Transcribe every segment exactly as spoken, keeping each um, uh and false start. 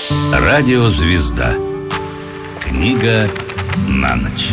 Радиозвезда. Книга на ночь.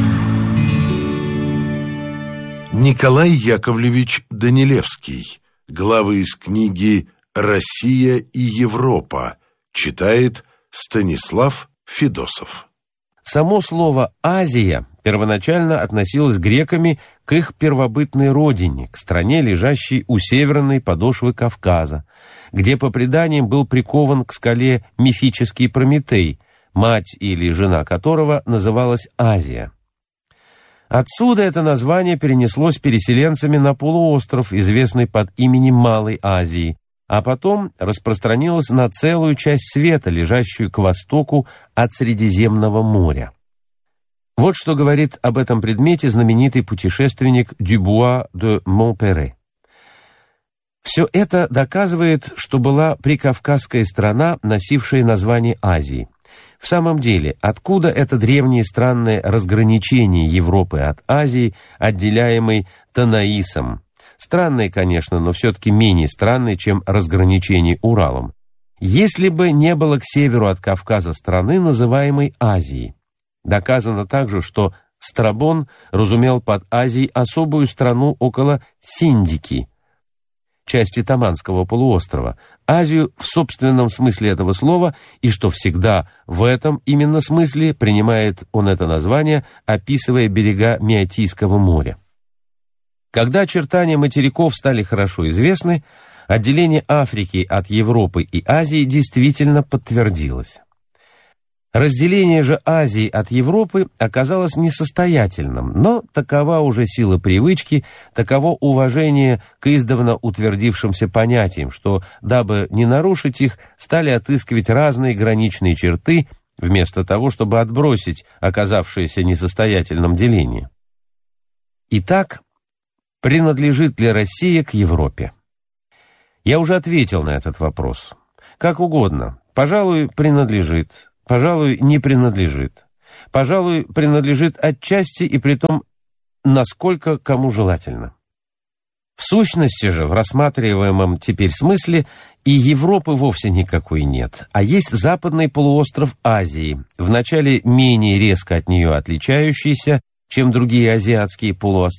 Николай Яковлевич Данилевский. Главы из книги «Россия и Европа». Читает Станислав Федосов. Само слово «Азия» первоначально относилось греками к их первобытной родине, к стране, лежащей у северной подошвы Кавказа, где по преданиям был прикован к скале мифический Прометей, мать или жена которого называлась Азия. Отсюда это название перенеслось переселенцами на полуостров, известный под именем Малой Азии, а потом распространилось на целую часть света, лежащую к востоку от Средиземного моря. Вот что говорит об этом предмете знаменитый путешественник Дюбуа де Монпере. Все это доказывает, что была прикавказская страна, носившая название Азии. В самом деле, откуда это древнее странное разграничение Европы от Азии, отделяемой Танаисом? Странное, конечно, но все-таки менее странное, чем разграничение Уралом. Если бы не было к северу от Кавказа страны, называемой Азией. Доказано также, что Страбон разумел под Азией особую страну около Синдики, части Таманского полуострова, Азию в собственном смысле этого слова, и что всегда в этом именно смысле принимает он это название, описывая берега Меотийского моря. Когда очертания материков стали хорошо известны, отделение Африки от Европы и Азии действительно подтвердилось. Разделение же Азии от Европы оказалось несостоятельным, но такова уже сила привычки, таково уважение к издавна утвердившимся понятиям, что, дабы не нарушить их, стали отыскивать разные граничные черты, вместо того, чтобы отбросить оказавшееся несостоятельным деление. Итак, принадлежит ли Россия к Европе? Я уже ответил на этот вопрос. Как угодно. Пожалуй, принадлежит. Пожалуй, не принадлежит. Пожалуй, принадлежит отчасти и притом, насколько кому желательно. В сущности же, в рассматриваемом теперь смысле, и Европы вовсе никакой нет, а есть западный полуостров Азии, вначале менее резко от нее отличающийся, чем другие азиатские полуострова,